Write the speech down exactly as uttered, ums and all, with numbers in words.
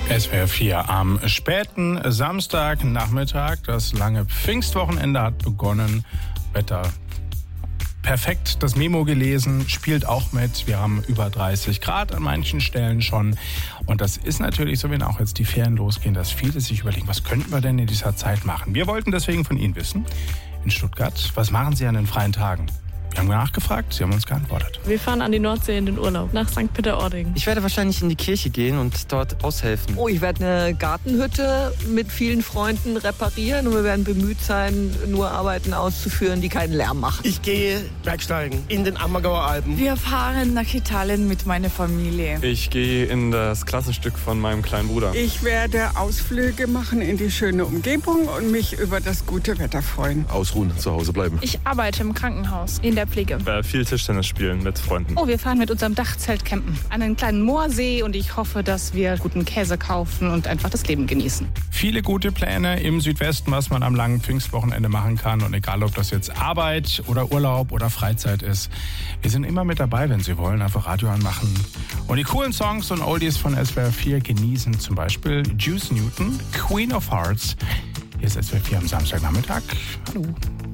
S W R vier am späten Samstagnachmittag. Das lange Pfingstwochenende hat begonnen. Wetter perfekt. Das Memo gelesen, spielt auch mit. Wir haben über dreißig Grad an manchen Stellen schon. Und das ist natürlich so, wenn auch jetzt die Ferien losgehen, dass viele sich überlegen, was könnten wir denn in dieser Zeit machen? Wir wollten deswegen von Ihnen wissen, in Stuttgart, was machen Sie an den freien Tagen? Wir haben nachgefragt, Sie haben uns geantwortet. Wir fahren an die Nordsee in den Urlaub, nach Sankt Peter-Ording. Ich werde wahrscheinlich in die Kirche gehen und dort aushelfen. Oh, ich werde eine Gartenhütte mit vielen Freunden reparieren und wir werden bemüht sein, nur Arbeiten auszuführen, die keinen Lärm machen. Ich gehe Bergsteigen in den Ammergauer Alpen. Wir fahren nach Italien mit meiner Familie. Ich gehe in das Klassenstück von meinem kleinen Bruder. Ich werde Ausflüge machen in die schöne Umgebung und mich über das gute Wetter freuen. Ausruhen, zu Hause bleiben. Ich arbeite im Krankenhaus, in der Pflege. Äh, viel Tischtennis spielen mit Freunden. Oh, wir fahren mit unserem Dachzelt campen. An einen kleinen Moorsee und ich hoffe, dass wir guten Käse kaufen und einfach das Leben genießen. Viele gute Pläne im Südwesten, was man am langen Pfingstwochenende machen kann. Und egal, ob das jetzt Arbeit oder Urlaub oder Freizeit ist, wir sind immer mit dabei, wenn Sie wollen. Einfach Radio anmachen und die coolen Songs und Oldies von S W R vier genießen. Zum Beispiel Juice Newton, Queen of Hearts. Hier ist S W R vier am Samstagnachmittag. Hallo.